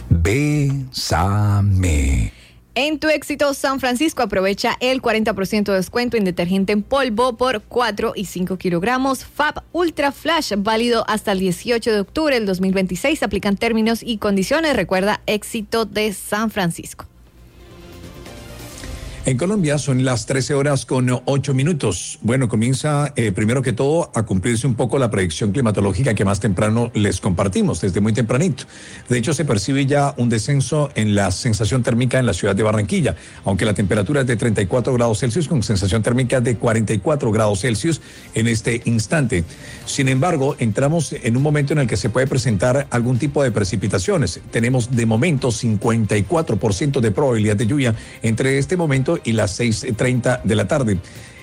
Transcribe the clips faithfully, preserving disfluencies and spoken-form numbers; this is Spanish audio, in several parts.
Bésame. En tu éxito, San Francisco aprovecha el cuarenta por ciento de descuento en detergente en polvo por cuatro y cinco kilogramos. Fab Ultra Flash, válido hasta el dieciocho de octubre del dos mil veintiséis. Aplican términos y condiciones. Recuerda, éxito de San Francisco. En Colombia son las trece horas con ocho minutos. Bueno, comienza eh, primero que todo a cumplirse un poco la predicción climatológica que más temprano les compartimos, desde muy tempranito. De hecho, se percibe ya un descenso en la sensación térmica en la ciudad de Barranquilla, aunque la temperatura es de treinta y cuatro grados Celsius con sensación térmica de cuarenta y cuatro grados Celsius en este instante. Sin embargo, entramos en un momento en el que se puede presentar algún tipo de precipitaciones. Tenemos de momento cincuenta y cuatro por ciento de probabilidad de lluvia entre este momento y las seis treinta de la tarde.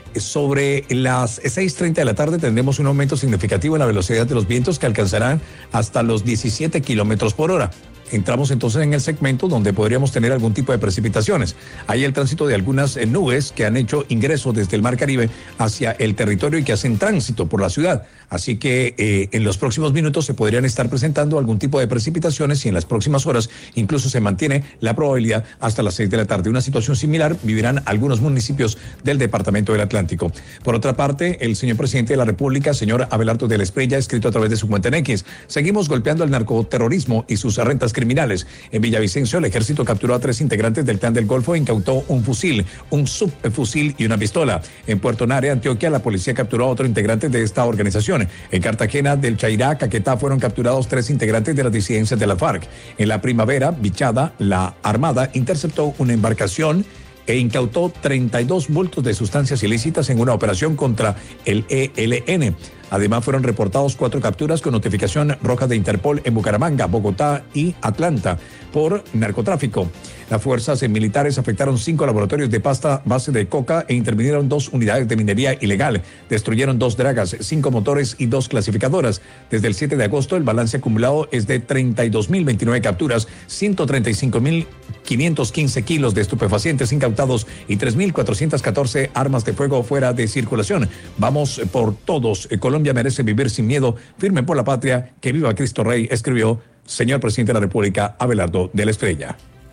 Sobre las seis treinta de la tarde tendremos un aumento significativo en la velocidad de los vientos que alcanzarán hasta los diecisiete kilómetros por hora. Entramos entonces en el segmento donde podríamos tener algún tipo de precipitaciones. Hay el tránsito de algunas eh, nubes que han hecho ingreso desde el Mar Caribe hacia el territorio y que hacen tránsito por la ciudad. Así que eh, en los próximos minutos se podrían estar presentando algún tipo de precipitaciones y en las próximas horas incluso se mantiene la probabilidad hasta las seis de la tarde. Una situación similar vivirán algunos municipios del departamento del Atlántico. Por otra parte, el señor presidente de la República, señor Abelardo de la Espriella, ha escrito a través de su cuenta en X: seguimos golpeando al narcoterrorismo y sus rentas criminales. En Villavicencio, el ejército capturó a tres integrantes del Clan del Golfo e incautó un fusil, un subfusil y una pistola. En Puerto Nare, Antioquia, la policía capturó a otro integrante de esta organización. En Cartagena del Chairá, Caquetá, fueron capturados tres integrantes de las disidencias de la FARC. En la Primavera, Bichada, la Armada interceptó una embarcación e incautó treinta y dos bultos de sustancias ilícitas en una operación contra el E L N. Además, fueron reportados cuatro capturas con notificación roja de Interpol en Bucaramanga, Bogotá y Atlanta por narcotráfico. Las fuerzas militares afectaron cinco laboratorios de pasta base de coca e intervinieron dos unidades de minería ilegal. Destruyeron dos dragas, cinco motores y dos clasificadoras. Desde el siete de agosto, el balance acumulado es de treinta y dos mil veintinueve capturas, ciento treinta y cinco mil quinientos quince kilos de estupefacientes incautados y tres mil cuatrocientas catorce armas de fuego fuera de circulación. Vamos por todos. Colombia merece vivir sin miedo. Firme por la patria. Que viva Cristo Rey, escribió señor presidente de la República, Abelardo de la Espriella.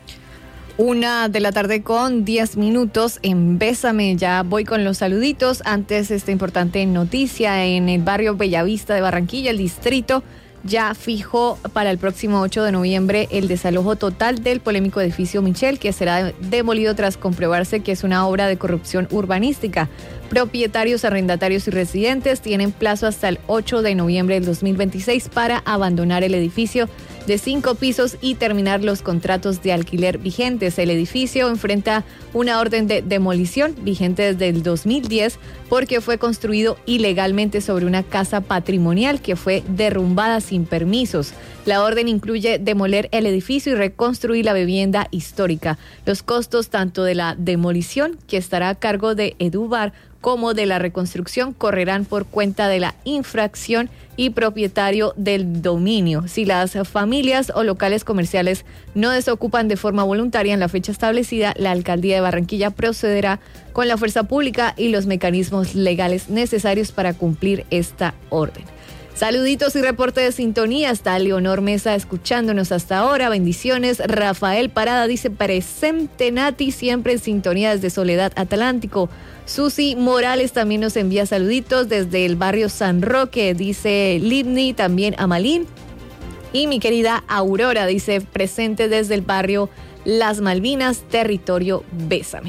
Una de la tarde con diez minutos en Bésame. Ya voy con los saluditos. Antes, esta importante noticia: en el barrio Bellavista de Barranquilla, el distrito ya fijó para el próximo ocho de noviembre el desalojo total del polémico edificio Michel, que será demolido tras comprobarse que es una obra de corrupción urbanística. Propietarios, arrendatarios y residentes tienen plazo hasta el ocho de noviembre del dos mil veintiséis para abandonar el edificio de cinco pisos y terminar los contratos de alquiler vigentes. El edificio enfrenta una orden de demolición vigente desde el dos mil diez porque fue construido ilegalmente sobre una casa patrimonial que fue derrumbada sin permisos. La orden incluye demoler el edificio y reconstruir la vivienda histórica. Los costos tanto de la demolición, que estará a cargo de Edubar, como de la reconstrucción correrán por cuenta de la infracción y propietario del dominio. Si las familias o locales comerciales no desocupan de forma voluntaria en la fecha establecida, la Alcaldía de Barranquilla procederá con la fuerza pública y los mecanismos legales necesarios para cumplir esta orden. Saluditos y reporte de sintonía. Está Leonor Mesa escuchándonos hasta ahora. Bendiciones. Rafael Parada dice: presente Nati, siempre en sintonía desde Soledad Atlántico. Susi Morales también nos envía saluditos desde el barrio San Roque, dice Libni, también Amalín. Y mi querida Aurora dice: presente desde el barrio Las Malvinas, territorio Bésame.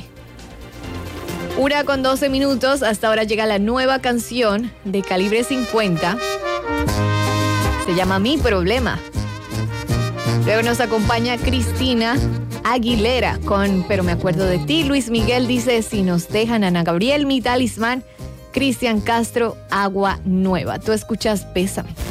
Una con doce minutos, hasta ahora llega la nueva canción de Calibre cincuenta. Se llama Mi Problema. Luego nos acompaña Cristina Aguilera con Pero me acuerdo de ti. Luis Miguel dice: Si nos dejan. Ana Gabriel, Mi Talismán. Cristian Castro, Agua Nueva. Tú escuchas Bésame.